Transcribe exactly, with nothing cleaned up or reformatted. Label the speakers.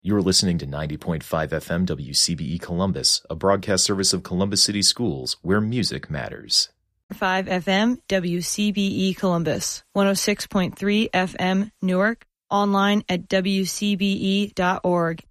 Speaker 1: You're listening to ninety point five F M W C B E Columbus, a broadcast service of Columbus City Schools, where music matters.
Speaker 2: five F M W C B E Columbus, one oh six point three F M Newark, online at W C B E dot org,